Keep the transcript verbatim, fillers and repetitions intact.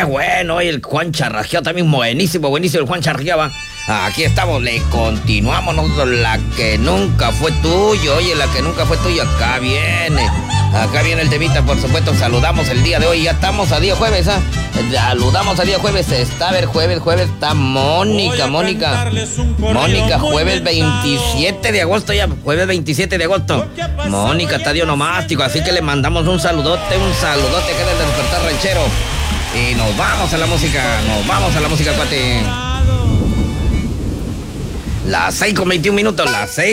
bueno, y el Juan Charrajeado también buenísimo, buenísimo el Juan Charrajeado, va. Aquí estamos, le continuamos nosotros, la que nunca fue tuyo, oye, la que nunca fue tuya, acá viene, acá viene el temita, por supuesto, saludamos el día de hoy, ya estamos a día jueves, ¿ah? Saludamos a día jueves, está a ver, jueves, jueves, está Mónica, Mónica, Mónica, jueves veintisiete de agosto ya, jueves veintisiete de agosto, Mónica está de onomástico, así que le mandamos un saludote, un saludote que es del Despertar Ranchero, y nos vamos a la música, nos vamos a la música, cuate. Las seis con veintiún minutos, las seis.